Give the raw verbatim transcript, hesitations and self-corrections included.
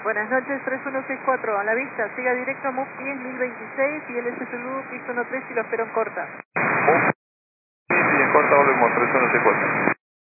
Buenas noches, tres uno seis cuatro, a la vista, siga directo a M U F diez mil veintiséis y L S Zulu, piso uno tres y lo espero en corta. M U F diez en corta, volvemos, tres uno seis cuatro.